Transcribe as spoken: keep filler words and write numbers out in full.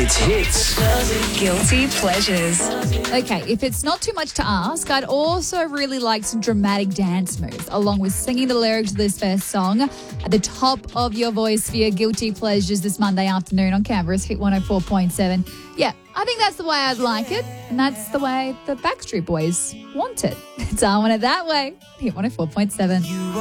It's hits. Guilty pleasures. Okay, if it's not too much to ask, I'd also really like some dramatic dance moves, along with singing the lyrics of this first song at the top of your voice for your guilty pleasures this Monday afternoon on Canberra's Hit one oh four point seven. Yeah, I think that's the way I'd like it, and that's the way the Backstreet Boys want it. So I want it that way. Hit one oh four point seven.